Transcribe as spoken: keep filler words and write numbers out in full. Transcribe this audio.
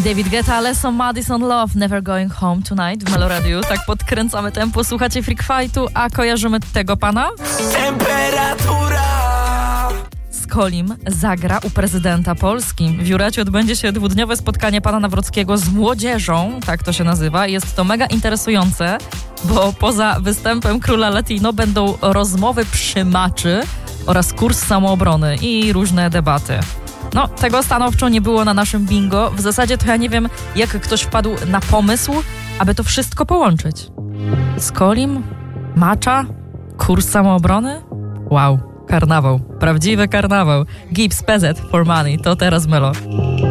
David Guetta, Lesson Madison Love, Never Going Home Tonight w Meloradiu. Tak podkręcamy tempo, słuchacie Freak Fightu, a kojarzymy tego pana? Temperatura Skolim zagra u prezydenta Polski. W Jureciu odbędzie się dwudniowe spotkanie pana Nawrockiego z młodzieżą, tak to się nazywa. Jest to mega interesujące, bo poza występem Króla Latino będą rozmowy przy maczy oraz kurs samoobrony i różne debaty. No, tego stanowczo nie było na naszym bingo. W zasadzie to ja nie wiem, jak ktoś wpadł na pomysł, aby to wszystko połączyć. Skolim, macza, kurs samoobrony? Wow, karnawał. Prawdziwy karnawał. Gibbs P Z for Money. To teraz Melo.